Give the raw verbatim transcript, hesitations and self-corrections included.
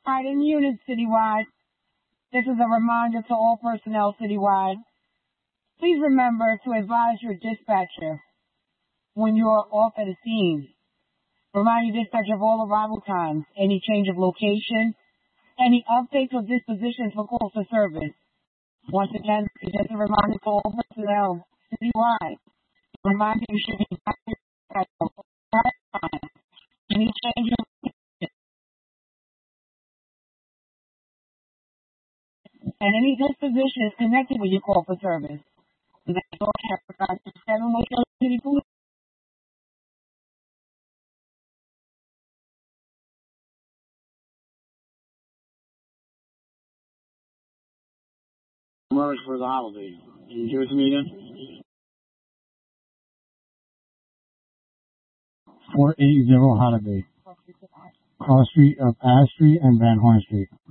All right, in units citywide, this is a reminder to all personnel citywide. Please remember to advise your dispatcher when you are off at a scene. Remind your dispatcher of all arrival times, any change of location, any updates or dispositions for calls for service. Once again, this is just a reminder to all personnel citywide. Reminder you should be back at the right time. Any change of and any dispositions connected with your call for service. The next door have to seven with your city police. Merge for the holiday. Can you give it to me again? four eighty Holiday. Cross Street of Ash Street and Van Horn Street.